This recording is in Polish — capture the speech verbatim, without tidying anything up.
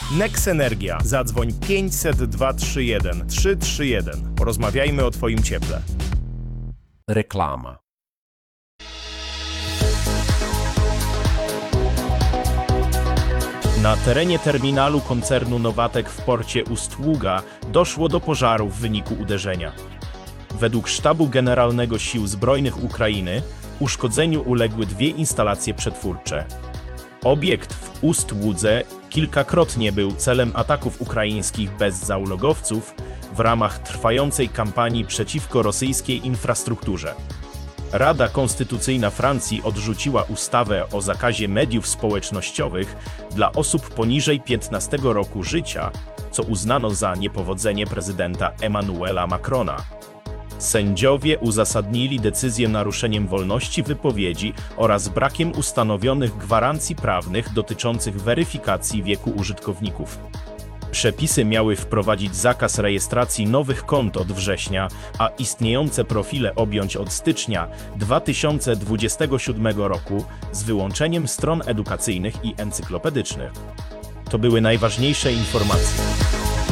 Nex Energia. Zadzwoń pięćset dwa trzy jeden trzy trzy jeden. Porozmawiajmy o Twoim cieple. Reklama. Na terenie terminalu koncernu Nowatek w porcie Ust-Ługa doszło do pożaru w wyniku uderzenia. Według Sztabu Generalnego Sił Zbrojnych Ukrainy uszkodzeniu uległy dwie instalacje przetwórcze. Obiekt w Ust-Łudze kilkakrotnie był celem ataków ukraińskich bezzałogowców w ramach trwającej kampanii przeciwko rosyjskiej infrastrukturze. Rada Konstytucyjna Francji odrzuciła ustawę o zakazie mediów społecznościowych dla osób poniżej piętnastego roku życia, co uznano za niepowodzenie prezydenta Emmanuela Macrona. Sędziowie uzasadnili decyzję naruszeniem wolności wypowiedzi oraz brakiem ustanowionych gwarancji prawnych dotyczących weryfikacji wieku użytkowników. Przepisy miały wprowadzić zakaz rejestracji nowych kont od września, a istniejące profile objąć od stycznia dwa tysiące dwudziestego siódmego roku z wyłączeniem stron edukacyjnych i encyklopedycznych. To były najważniejsze informacje.